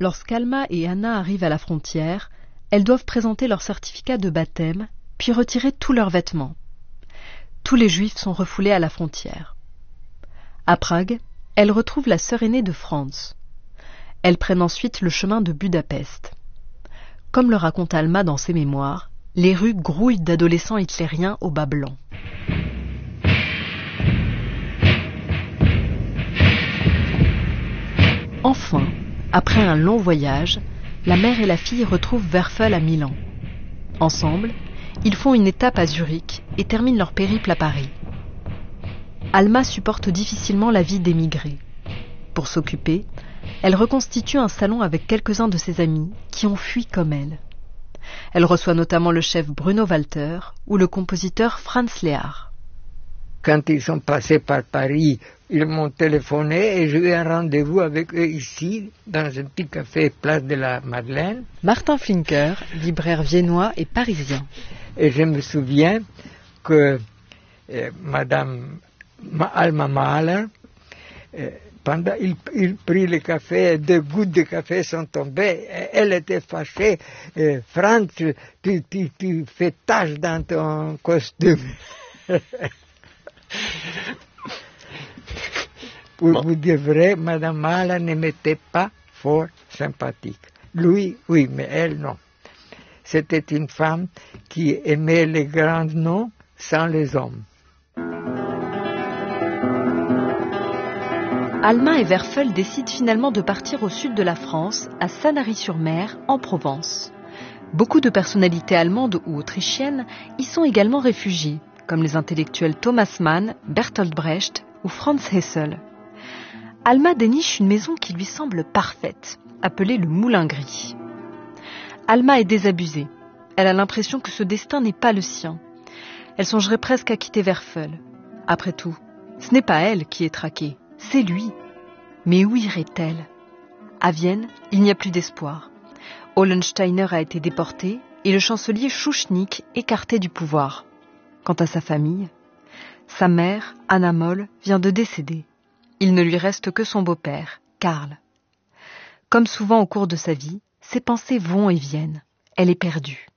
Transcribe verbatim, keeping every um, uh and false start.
Lorsqu'Alma et Anna arrivent à la frontière, elles doivent présenter leur certificat de baptême, puis retirer tous leurs vêtements. Tous les Juifs sont refoulés à la frontière. À Prague, elles retrouvent la sœur aînée de Franz. Elles prennent ensuite le chemin de Budapest. Comme le raconte Alma dans ses mémoires, les rues grouillent d'adolescents hitlériens au bas blanc. Enfin, après un long voyage, la mère et la fille retrouvent Werfel à Milan. Ensemble, ils font une étape à Zurich et terminent leur périple à Paris. Alma supporte difficilement la vie d'émigrée. Pour s'occuper, elle reconstitue un salon avec quelques-uns de ses amis qui ont fui comme elle. Elle reçoit notamment le chef Bruno Walter ou le compositeur Franz Lehár. Quand ils sont passés par Paris, ils m'ont téléphoné et j'ai eu un rendez-vous avec eux ici, dans un petit café place de la Madeleine. Martin Flinker, libraire viennois et parisien. Et je me souviens que euh, Madame Alma Mahler, euh, pendant il, il prit le café, deux gouttes de café sont tombées, elle était fâchée. Euh, Franz, tu, tu, tu fais tache dans ton costume. Pour bon. Vous dire vrai, Madame Mahler ne m'était pas fort sympathique. Lui, oui, mais elle, non. C'était une femme qui aimait les grands noms sans les hommes. Alma et Werfel décident finalement de partir au sud de la France, à Sanary-sur-Mer, en Provence. Beaucoup de personnalités allemandes ou autrichiennes y sont également réfugiées, comme les intellectuels Thomas Mann, Bertolt Brecht ou Franz Hessel. Alma déniche une maison qui lui semble parfaite, appelée le Moulin Gris. Alma est désabusée. Elle a l'impression que ce destin n'est pas le sien. Elle songerait presque à quitter Werfel. Après tout, ce n'est pas elle qui est traquée, c'est lui. Mais où irait-elle ? À Vienne, il n'y a plus d'espoir. Hollensteiner a été déporté et le chancelier Schuschnigg écarté du pouvoir. Quant à sa famille, sa mère, Anna Moll, vient de décéder. Il ne lui reste que son beau-père, Karl. Comme souvent au cours de sa vie, ses pensées vont et viennent. Elle est perdue.